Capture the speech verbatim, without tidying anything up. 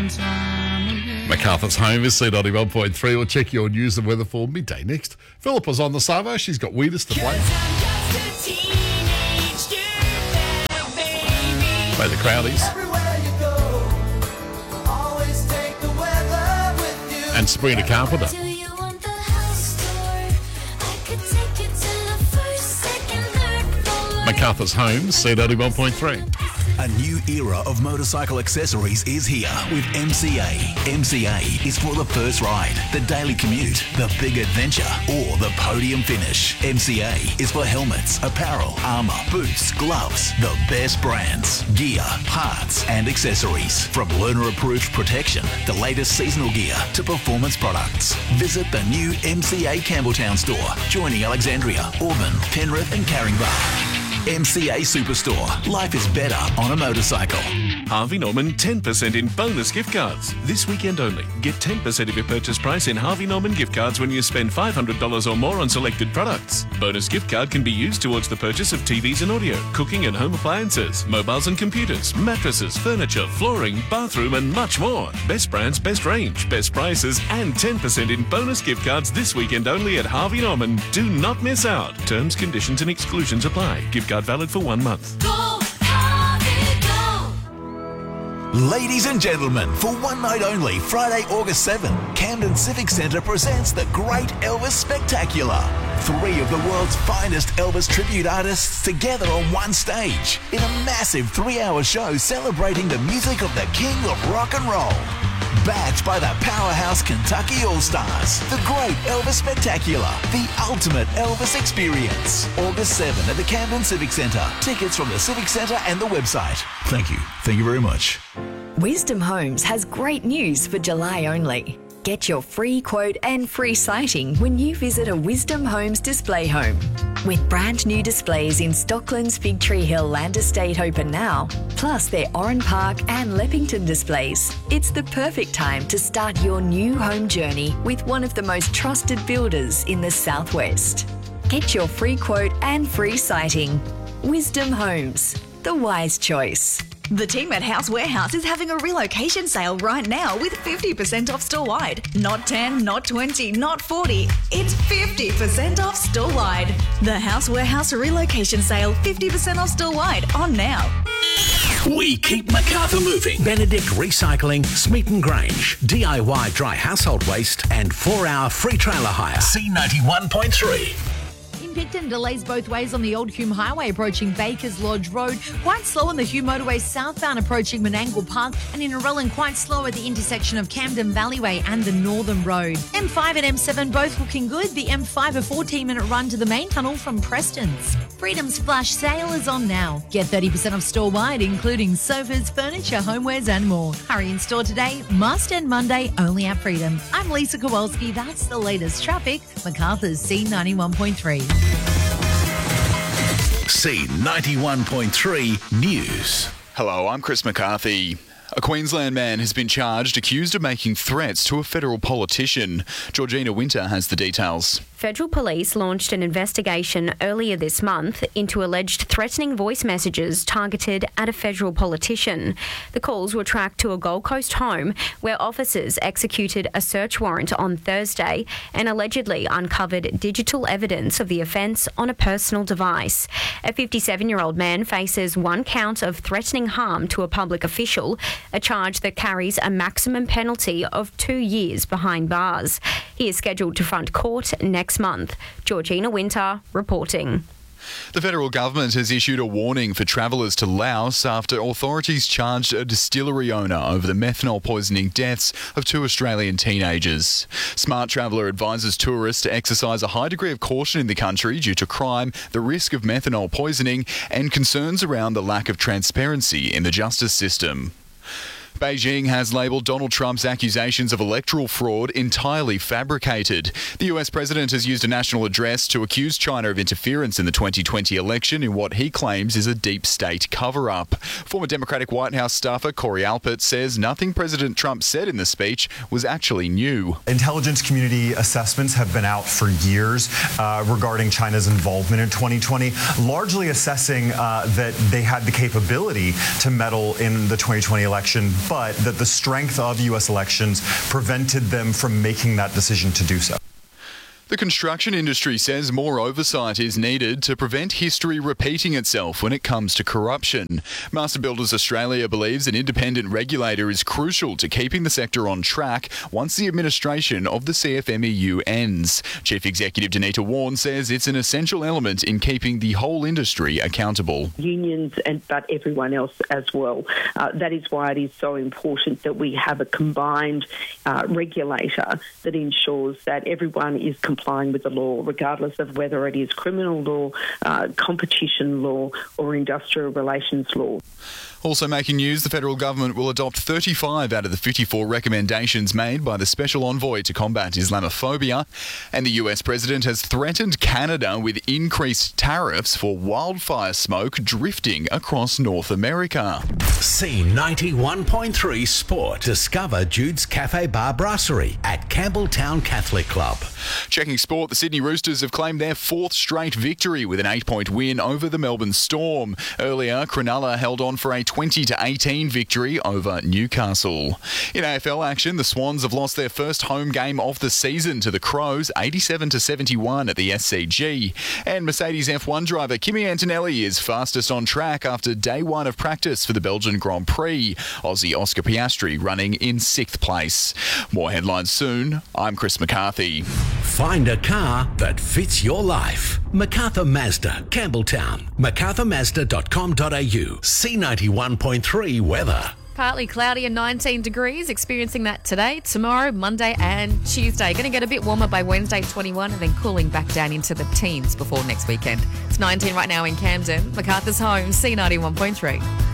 MacArthur's Home is C ninety-one point three. We'll check your news and weather for midday next. Philippa's on the Savo. She's got Weeders to play. Play the Crowdies. And Sabrina Carpenter. MacArthur's Home, C ninety-one point three. A new era of motorcycle accessories is here with M C A. M C A is for the first ride, the daily commute, the big adventure, or the podium finish. M C A is for helmets, apparel, armour, boots, gloves, the best brands, gear, parts and accessories. From learner-approved protection, the latest seasonal gear to performance products. Visit the new M C A Campbelltown store, joining Alexandria, Auburn, Penrith and Caringbah. M C A Superstore. Life is better on a motorcycle. Harvey Norman ten percent in bonus gift cards. This weekend only. Get ten percent of your purchase price in Harvey Norman gift cards when you spend five hundred dollars or more on selected products. Bonus gift card can be used towards the purchase of T Vs and audio, cooking and home appliances, mobiles and computers, mattresses, furniture, flooring, bathroom and much more. Best brands, best range, best prices and ten percent in bonus gift cards this weekend only at Harvey Norman. Do not miss out. Terms, conditions and exclusions apply. Gift card valid for one month. Go, Harvey, go. Ladies and gentlemen, for one night only, Friday, August seventh, Camden Civic Centre presents the Great Elvis Spectacular. Three of the world's finest Elvis tribute artists together on one stage in a massive three-hour show celebrating the music of the king of rock and roll. Backed by the powerhouse Kentucky All-Stars, the Great Elvis Spectacular, the ultimate Elvis experience. August seventh at the Camden Civic Centre. Tickets from the Civic Centre and the website. Thank you. Thank you very much. Wisdom Homes has great news for July only. Get your free quote and free sighting when you visit a Wisdom Homes display home. With brand new displays in Stockland's Fig Tree Hill Land Estate open now, plus their Oran Park and Leppington displays, it's the perfect time to start your new home journey with one of the most trusted builders in the Southwest. Get your free quote and free sighting. Wisdom Homes, the wise choice. The team at House Warehouse is having a relocation sale right now with fifty percent off store-wide. Not ten, not twenty, not forty. It's fifty percent off store-wide. The House Warehouse relocation sale, fifty percent off store-wide, on now. We keep MacArthur moving. Benedict Recycling, Smeaton Grange, D I Y dry household waste and four-hour free trailer hire. C ninety-one point three. Picton, delays both ways on the Old Hume Highway approaching Bakers Lodge Road. Quite slow on the Hume Motorway southbound approaching Menangle Park. And in Narellan, quite slow at the intersection of Camden Valleyway and the Northern Road. M five and M seven both looking good. The M five a fourteen minute run to the main tunnel from Preston's. Freedom's flash sale is on now. Get thirty percent off store-wide, including sofas, furniture, homewares and more. Hurry in store today. Must end Monday only at Freedom. I'm Lisa Kowalski. That's the latest traffic. MacArthur's C ninety-one point three. C ninety-one point three News. Hello, I'm Chris McCarthy. A Queensland man has been charged accused of making threats to a federal politician. Georgina Winter has the details. Federal police launched an investigation earlier this month into alleged threatening voice messages targeted at a federal politician. The calls were tracked to a Gold Coast home where officers executed a search warrant on Thursday and allegedly uncovered digital evidence of the offence on a personal device. A fifty-seven-year-old man faces one count of threatening harm to a public official, a charge that carries a maximum penalty of two years behind bars. He is scheduled to front court next month. Georgina Winter reporting. The federal government has issued a warning for travellers to Laos after authorities charged a distillery owner over the methanol poisoning deaths of two Australian teenagers. Smart Traveller advises tourists to exercise a high degree of caution in the country due to crime, the risk of methanol poisoning and concerns around the lack of transparency in the justice system. Beijing has labelled Donald Trump's accusations of electoral fraud entirely fabricated. The U S president has used a national address to accuse China of interference in the twenty twenty election in what he claims is a deep state cover-up. Former Democratic White House staffer Corey Alpert says nothing President Trump said in the speech was actually new. Intelligence community assessments have been out for years uh, regarding China's involvement in twenty twenty, largely assessing uh, that they had the capability to meddle in the twenty twenty election but that the strength of U S elections prevented them from making that decision to do so. The construction industry says more oversight is needed to prevent history repeating itself when it comes to corruption. Master Builders Australia believes an independent regulator is crucial to keeping the sector on track once the administration of the C F M E U ends. Chief Executive Danita Warren says it's an essential element in keeping the whole industry accountable. Unions and but everyone else as well. Uh, that is why it is so important that we have a combined uh, regulator that ensures that everyone is complying with the law, regardless of whether it is criminal law, uh, competition law or industrial relations law. Also making news, the federal government will adopt thirty-five out of the fifty-four recommendations made by the Special Envoy to combat Islamophobia. And the U S president has threatened Canada with increased tariffs for wildfire smoke drifting across North America. C ninety-one point three Sport. Discover Jude's Cafe Bar Brasserie at Campbelltown Catholic Club. Checking sport, the Sydney Roosters have claimed their fourth straight victory with an eight-point win over the Melbourne Storm. Earlier, Cronulla held on for a twenty to eighteen victory over Newcastle. In A F L action, the Swans have lost their first home game of the season to the Crows, eighty-seven to seventy-one at the S C G. And Mercedes F one driver Kimi Antonelli is fastest on track after day one of practice for the Belgian Grand Prix. Aussie Oscar Piastri running in sixth place. More headlines soon. I'm Chris McCarthy. Find a car that fits your life. MacArthur Mazda, Campbelltown. macarthur mazda dot com dot a u. C ninety-one point three weather. Partly cloudy and nineteen degrees, experiencing that today, tomorrow, Monday and Tuesday. Going to get a bit warmer by Wednesday, twenty-one, and then cooling back down into the teens before next weekend. It's nineteen right now in Camden. MacArthur's home, C ninety-one point three.